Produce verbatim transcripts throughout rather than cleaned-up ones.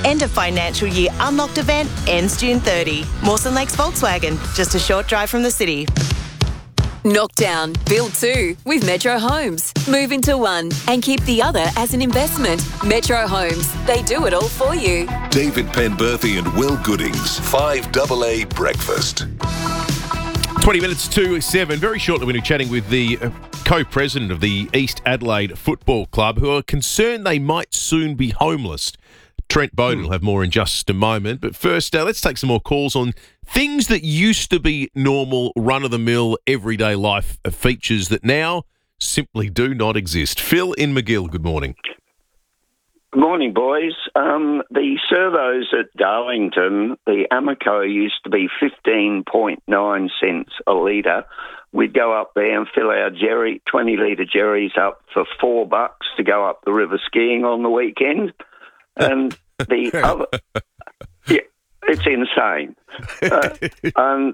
End of financial year unlocked event ends June thirtieth. Mawson Lakes Volkswagen, just a short drive from the city. Knockdown, build two with Metro Homes. Move into one and keep the other as an investment. Metro Homes, they do it all for you. David Penberthy and Will Goodings, five double A Breakfast. twenty minutes to seven. Very shortly, we're chatting with the uh, co-president of the East Adelaide Football Club, who are concerned they might soon be homeless. Trent Bowden will have more in just a moment. But first, uh, let's take some more calls on things that used to be normal, run-of-the-mill, everyday life features that now simply do not exist. Phil in McGill, good morning. Good morning, boys. Um, the servos at Darlington, the Amoco used to be fifteen point nine cents a litre. We'd go up there and fill our jerry, twenty litre jerrys up for four bucks to go up the river skiing on the weekend. And the other, yeah, it's insane. Uh, and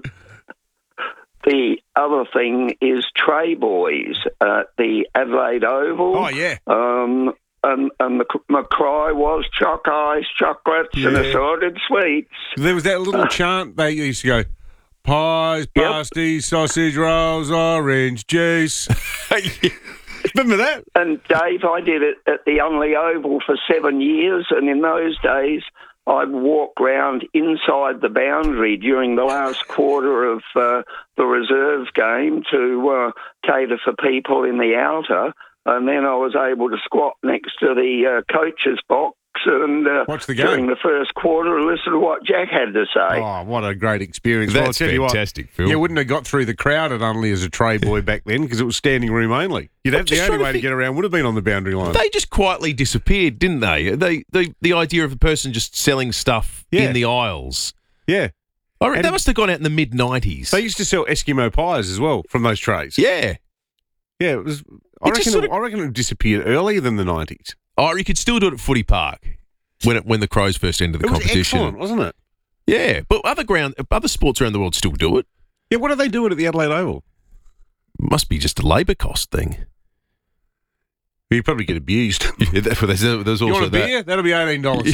the other thing is tray boys at the Adelaide Oval. Oh, yeah. Um, and, and the McCry was choc ice, chocolates Yeah. and assorted sweets. There was that little chant they used to go, pies, Yep. pasties, sausage rolls, orange juice. Remember that? And Dave, I did it at the Unley Oval for seven years, and in those days I'd walk round inside the boundary during the last quarter of uh, the reserve game to uh, cater for people in the outer, and then I was able to squat next to the uh, coach's box and uh, Watch the game. during the first quarter listen to what Jack had to say. Oh, what a great experience. Well, I'll That's tell you what, fantastic, Phil. you wouldn't have got through the crowd at Unley as a tray boy back then because it was standing room only. You'd have, the just only trying to way to think- get around would have been on the boundary line. They just quietly disappeared, didn't they? They, they the idea of a person just selling stuff Yeah. in the aisles. yeah. I reckon And- that must have gone out in the mid nineties. They used to sell Eskimo pies as well from those trays. Yeah. Yeah, it was. I It just reckon, sort it, of- I reckon it disappeared earlier than the nineties. Oh, you could still do it at Footy Park when it, when the Crows first entered the It was competition. excellent, wasn't it? Yeah, but other ground, other sports around the world still do it. Yeah, what are they doing at the Adelaide Oval? Must be just a labour cost thing. You probably get abused. Yeah, that- there's, there's You also want a that. beer? That'll be eighteen dollars.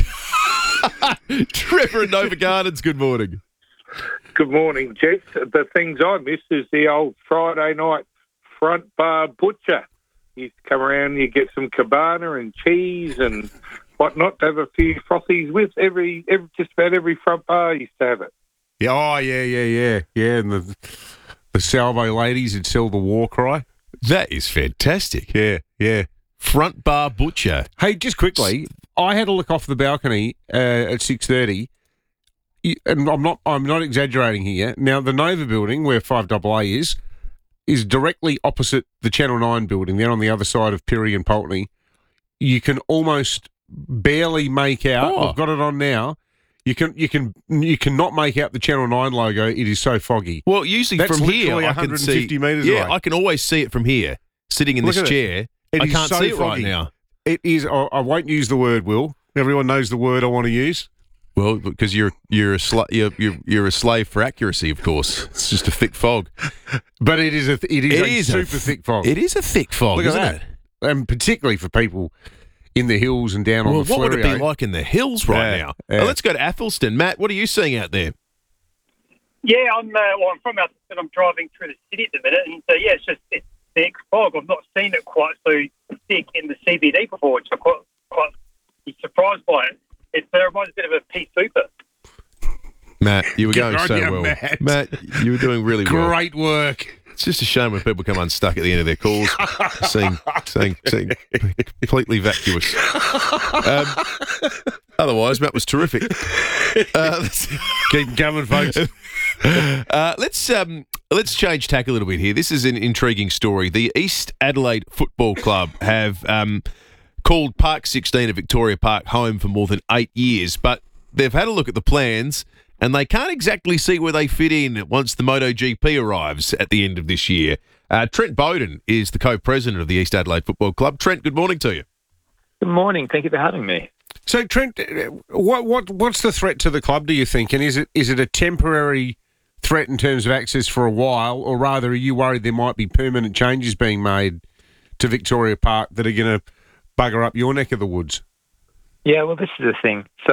Trevor in Nova Gardens, good morning. Good morning, Jeff. The things I miss is the old Friday night front bar butcher. You used to come around, you get some cabana and cheese and whatnot to have a few frothies with. Every, every just about every front bar used to have it. Yeah, oh, yeah, yeah, yeah. Yeah, and the, the salvo ladies would sell the war cry. That is fantastic. Yeah, yeah. Front bar butcher. Hey, just quickly, I had a look off the balcony uh, at six thirty, and I'm not I'm not exaggerating here. Now, the Nova building, where five double A is, is directly opposite the Channel nine building. They're on the other side of Pirrie and Pulteney. You can almost barely make out. Oh. I've got it on now. You can you can you cannot make out the Channel nine logo. It is so foggy. Well, usually That's from here, literally I can one hundred fifty see. metres yeah, away. I can always see it from here, sitting in Look this at it. chair. It I is can't so see it right foggy. now. It is. I I won't use the word, Will. Everyone knows the word I want to use. Well, because you're you're a sla- you're, you're you're a slave for accuracy, of course. It's just a thick fog. But it is a th- it is It a is a super th- thick fog. It is a thick fog, Look at isn't that. it? And particularly for people in the hills and down on Well, the what would it be Fleurier. like in the hills right Yeah, now? yeah. Uh, let's go to Athelston. Matt, what are you seeing out there? Yeah, I'm uh, well, I'm from Alton. I'm driving through the city at the minute, and uh, yeah, it's just it's thick fog. I've not seen it quite so thick in the C B D before, which I'm quite quite surprised by it. It uh, reminds me a bit of a pea super. Matt, you were Good going on so you, well. Matt. Matt, you were doing really well. Great work. It's just a shame when people come unstuck at the end of their calls, saying, saying, saying completely vacuous. Um, otherwise, Matt was terrific. Uh, let's, Keep coming, folks. uh, let's um, let's change tack a little bit here. This is an intriguing story. The East Adelaide Football Club have um, called Park sixteen at Victoria Park home for more than eight years, but they've had a look at the plans and they can't exactly see where they fit in once the MotoGP arrives at the end of this year. Uh, Trent Bowden is the co-president of the East Adelaide Football Club. Trent, good morning to you. Good morning. Thank you for having me. So, Trent, uh, what what what's the threat to the club, do you think? And is it is it a temporary threat in terms of access for a while, or rather are you worried there might be permanent changes being made to Victoria Park that are going to bugger up your neck of the woods? Yeah, well, this is the thing. So